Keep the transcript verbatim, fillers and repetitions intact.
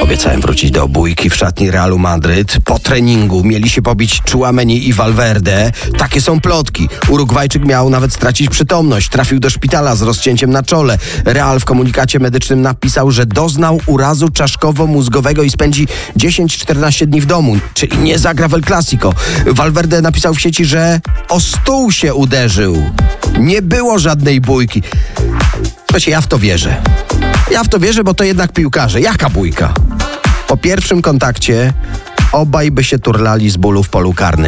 Obiecałem wrócić do bójki w szatni Realu Madryt. Po treningu mieli się pobić Tchouaméni i Valverde. Takie są plotki. Urugwajczyk miał nawet stracić przytomność. Trafił do szpitala z rozcięciem na czole. Real w komunikacie medycznym napisał, że doznał urazu czaszkowo-mózgowego i spędzi dziesięć czternaście dni w domu. Czyli nie zagra w El Clasico. Valverde napisał w sieci, że o stół się uderzył. Nie było żadnej bójki. Słuchajcie, ja w to wierzę. Ja w to wierzę, bo to jednak piłkarze. Jaka bójka? Po pierwszym kontakcie obaj by się turlali z bólu w polu karnym.